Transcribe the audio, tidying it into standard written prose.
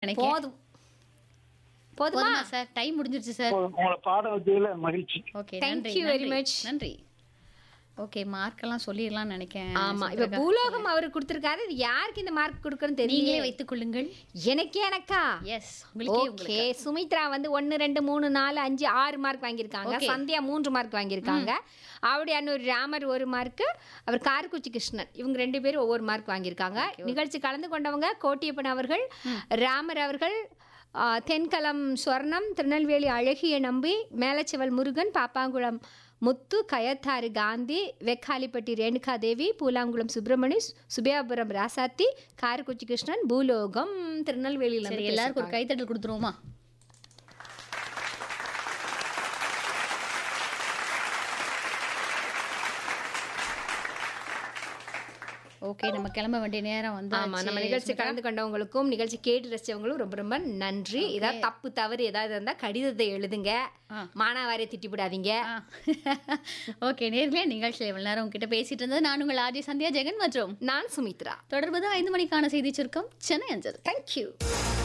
நினைக்கிறேன். போதும். போதுமா? போதுமா சார்? டைம் முடிஞ்சிருச்சு சார். உங்களை பாட வச்சதுல மகிழ்ச்சி. ஓகே, Thank நன்றி. you very much. நன்றி. ஓகே, மார்க்கெல்லாம் சொல்லிடலாம்னு நினைக்கிறேன். ஆமா, இப்ப பூலோகம் அவருக்கு கொடுத்திருக்காரு. இது யாருக்கு இந்த மார்க் கொடுக்கறன்னு தெரியல. நீங்களே வைத்துக் கொள்ளுங்கள். எனக்கா? எஸ், உங்களுக்கே. ஓகே, சுமித்ரா வந்து 1 2 3 4 5 6 மார்க் வாங்கியிருக்காங்க. Okay. சந்தியா 3 மார்க் வாங்கியிருக்காங்க. அவருடைய அண்ணூர் ராமர் 1 மார்க், அவர் காரக்குச்சி கிருஷ்ணன், இவங்க 2 பேரும் ஒவ்வொரு மார்க் வாங்கியிருக்காங்க. நிகழ்ச்சி கலந்து கொண்டவங்க கோட்டியப்பன் அவர்கள், ராமர் அவர்கள், தென்கலம் ஸ்வர்ணம், திருநெல்வேலி அழகிய நம்பி, மேலச்செவல் முருகன், பாப்பாங்குளம் முத்து, கயத்தாறு காந்தி, வெக்காலிப்பட்டி ரேணுகா தேவி, பூலாங்குளம் சுப்பிரமணி, சுபியாபுரம் ராசாத்தி, காரக்குச்சி கிருஷ்ணன், பூலோகம் திருநெல்வேலியில். சரி, எல்லாருக்கும் ஒரு கைத்தட்டல் கொடுத்துருவோமா? ஓகே, நம்ம கிளம்ப வேண்டிய நேரம் வந்து. ஆமா, நம்ம நிகழ்ச்சி கலந்து கொண்டவங்களுக்கும் நிகழ்ச்சி கேட்டு ரசிச்சவங்களும் ரொம்ப ரொம்ப நன்றி. ஏதாவது தப்பு தவறு ஏதாவது இருந்தா கடிதத்தை எழுதுங்க, மானாவாரியை திட்டிவிடாதீங்க. ஓகே, நேர்மையா நிகழ்ச்சியில் இவ்வளவு நேரம் உங்ககிட்ட பேசிட்டு இருந்தது நான் உங்கள் ஆர்ஜே சந்தியா ஜெகன் மற்றும் நான் சுமித்ரா. தொடர்பது 5 மணிக்கான செய்தி சுருக்கம் சென்னை அஞ்சல். தேங்க்யூ.